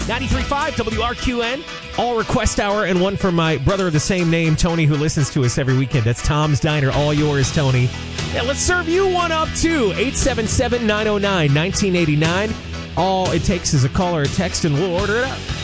93.5 WRQN, all request hour, and one from my brother of the same name, Tony, who listens to us every weekend. That's Tom's Diner. All yours, Tony. Yeah, let's serve you one up, too. 877-909-1989. All it takes is a call or a text, and we'll order it up.